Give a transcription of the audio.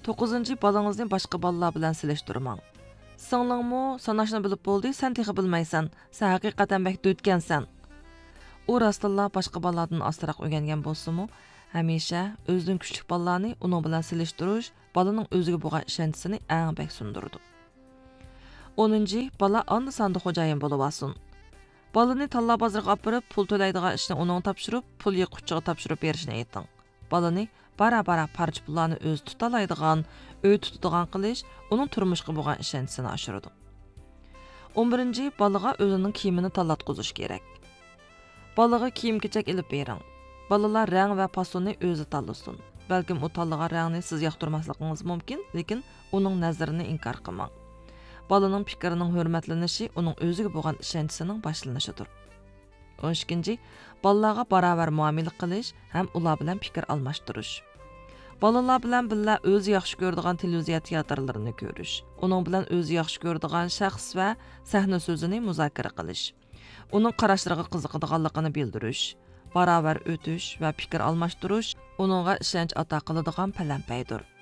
9. Balаңızны başqa ballar bilan silishtirmang. Singlinmi sanashni bilib bo'ldi, sen texi bilmaysan. Sen haqiqatan bak o'tgansan. U rostilla başqa ballardan astaraq o'rgangan bo'lsa-mu, hamisha o'zining kuchli ballarni uning bilan silishtirish balaning o'ziga bo'lgan ishonchisini eng bak sundurdi. 10. Bala anda sanda xo'jayin bo'lib olsin. Balani talla bozorga olib borib, pul to'laydigan ishni uning topshirib, pul yiquvchiga topshirib berishni ayting. Balani bara-bara parcha pullarni o'zi tutalaydigan, uy tutadigan qilish uning turmushga bo'lgan ishonchisini oshiradi. 11. Balaga o'zining kiyimini tanlatqizish kerak. Balaga kiyim-kechak ilib bering. Balalar rang va fasonni o'zi tanlasin. Balkim u tanlagan rangni siz yoqtirmasligingiz mumkin, lekin uning nazarini inkor qilmang. Balaning fikrining hurmatlanishi uning o'ziga bo'lgan ishonchisinin boshlanishidir. 12. Balalarga barobar muomala qilish ham ular bilan fikr almashtirish. Balalar bilan birga o'zi yaxshi ko'radigan televiziya teatrlarini ko'rish, uning bilan o'zi yaxshi ko'radigan shaxs va sahna so'zini muzokara qilish, uning qarashlariga qiziqadiganligini bildirish, barobar o'tish va fikr almashtirish uningga ishonch ato qiladigan palampaydir.